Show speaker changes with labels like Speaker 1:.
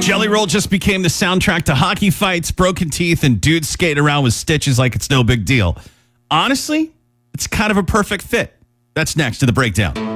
Speaker 1: Jelly Roll just became the soundtrack to hockey fights, broken teeth, and dudes skating around with stitches like it's no big deal. Honestly, it's kind of a perfect fit. That's next to the breakdown.